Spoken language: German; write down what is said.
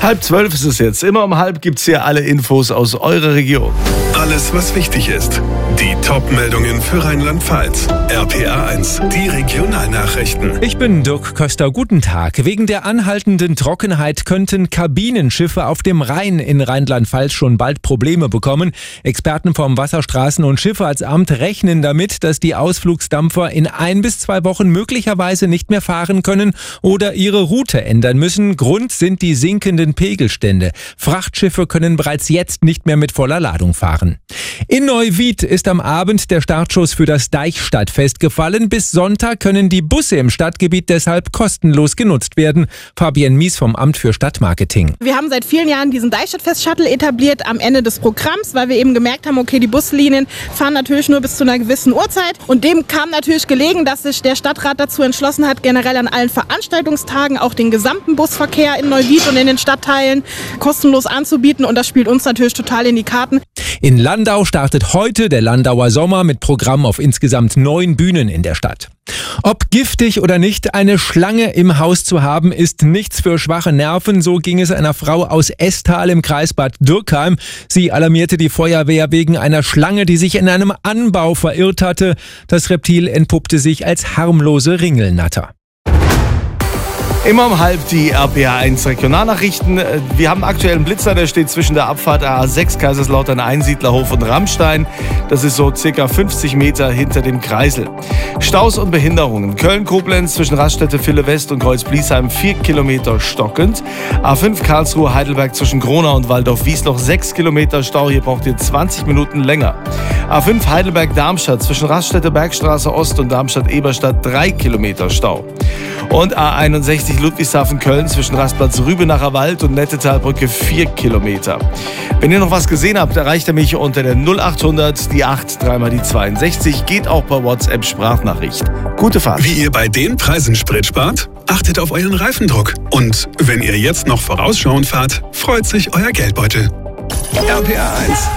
11:30 ist es jetzt. Immer um halb gibt's hier alle Infos aus eurer Region. Alles, was wichtig ist. Die Top-Meldungen für Rheinland-Pfalz. RPA1, die Regionalnachrichten. Ich bin Dirk Köster. Guten Tag. Wegen der anhaltenden Trockenheit könnten Kabinenschiffe auf dem Rhein in Rheinland-Pfalz schon bald Probleme bekommen. Experten vom Wasserstraßen- und Schifffahrtsamt rechnen damit, dass die Ausflugsdampfer in 1 bis 2 Wochen möglicherweise nicht mehr fahren können oder ihre Route ändern müssen. Grund sind die sinkenden Pegelstände. Frachtschiffe können bereits jetzt nicht mehr mit voller Ladung fahren. In Neuwied ist am Abend der Startschuss für das Deichstadtfest gefallen. Bis Sonntag können die Busse im Stadtgebiet deshalb kostenlos genutzt werden. Fabienne Mies vom Amt für Stadtmarketing. Wir haben seit vielen Jahren diesen Deichstadtfest-Shuttle etabliert am Ende des Programms, weil wir eben gemerkt haben, okay, die Buslinien fahren natürlich nur bis zu einer gewissen Uhrzeit. Und dem kam natürlich gelegen, dass sich der Stadtrat dazu entschlossen hat, generell an allen Veranstaltungstagen auch den gesamten Busverkehr in Neuwied und in den Stadtteilen kostenlos anzubieten. Und das spielt uns natürlich total in die Karten. In Landau startet heute der Landauer Sommer mit Programm auf insgesamt 9 Bühnen in der Stadt. Ob giftig oder nicht, eine Schlange im Haus zu haben, ist nichts für schwache Nerven. So ging es einer Frau aus Esthal im Kreis Bad Dürkheim. Sie alarmierte die Feuerwehr wegen einer Schlange, die sich in einem Anbau verirrt hatte. Das Reptil entpuppte sich als harmlose Ringelnatter. Immer um halb die RPA1 Regionalnachrichten. Wir haben aktuell einen Blitzer, der steht zwischen der Abfahrt A6 Kaiserslautern Einsiedlerhof und Rammstein. Das ist so circa 50 Meter hinter dem Kreisel. Staus und Behinderungen. Köln-Koblenz zwischen Raststätte Ville West und Kreuz-Bliesheim 4 Kilometer stockend. A5 Karlsruhe-Heidelberg zwischen Gronau und Waldorf-Wiesloch 6 Kilometer Stau. Hier braucht ihr 20 Minuten länger. A5 Heidelberg-Darmstadt zwischen Raststätte Bergstraße Ost und Darmstadt-Eberstadt 3 Kilometer Stau. Und A61 Ludwigshafen-Köln zwischen Rastplatz Rübenacher Wald und Nettetalbrücke 4 Kilometer. Wenn ihr noch was gesehen habt, erreicht ihr mich unter der 0800 die 8 3 die 62. Geht auch per WhatsApp Sprachnachricht. Gute Fahrt. Wie ihr bei den Preisen Sprit spart? Achtet auf euren Reifendruck. Und wenn ihr jetzt noch vorausschauend fahrt, freut sich euer Geldbeutel. RPA1,